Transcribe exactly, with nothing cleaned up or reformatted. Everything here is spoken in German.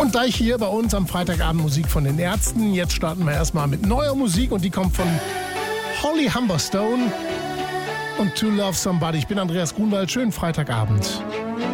Und gleich hier bei uns am Freitagabend Musik von den Ärzten. Jetzt starten wir erstmal mit neuer Musik und die kommt von Holly Humberstone und To Love Somebody. Ich bin Andreas Grunwald. Schönen Freitagabend.